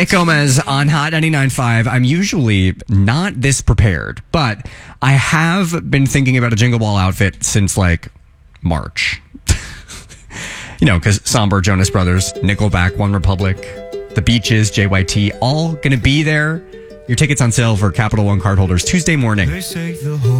Nick Gomez on Hot 99.5. I'm usually not this prepared, but I have been thinking about a Jingle Ball outfit since like March. You know, because Somber, Jonas Brothers, Nickelback, One Republic, The Beaches, JYT, all going to be there. Your tickets on sale for Capital One cardholders Tuesday morning.